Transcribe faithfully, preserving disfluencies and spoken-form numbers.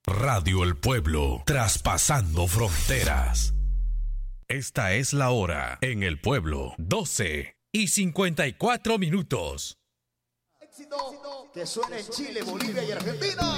Radio El Pueblo, traspasando fronteras. Esta es la hora en El Pueblo, doce y cincuenta y cuatro minutos. Éxito que suena en Chile, Bolivia y Argentina.